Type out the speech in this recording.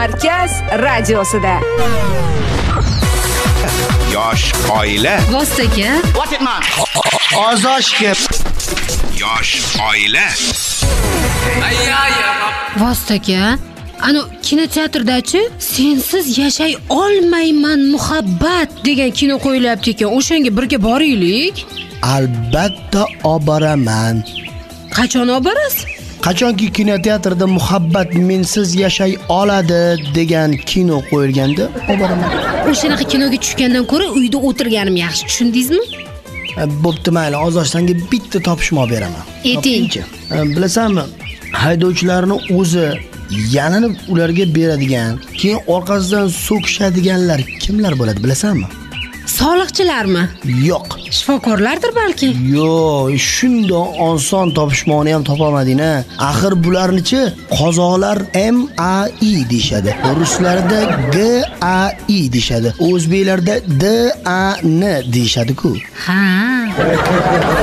Markaz radiosida. Yosh oila. Vostoka. Ozoshga. Yosh oila. Vostoka. Ana kinoteatrdachi sensiz yashay olmayman muhabbat degan kino qo'yilyapti ekan. O'shanga birga boraylik. Albatta oboraman. Qachon olib borasiz? Qachonki kinoteatrda muhabbat mensiz yashay oladi degan kino qo'yilganda oboraman. O'shanaqa kinoga tushgandan ko'ra uyda o'tirganim yaxshi, tushundingizmi? Bo'pti, mayli, Ozoshsanga bitta topishmoq beraman. Ayting. Bilasanmi, haydovchilarni o'zi yalinib ularga beradigan, keyin orqasidan so'kishadiganlar kimlar bo'ladi bilasanmi? Soliqchilarmi? Yo'q. Shifokorlardir balki. Yo'q, shundoq oson topishmoqni ham topolmading-a. Axir bularnichi qozoqlar MAI deyshadi. Ruslarda GAI deyshadi. O'zbeklarda DAN deyshadi-ku. Ha.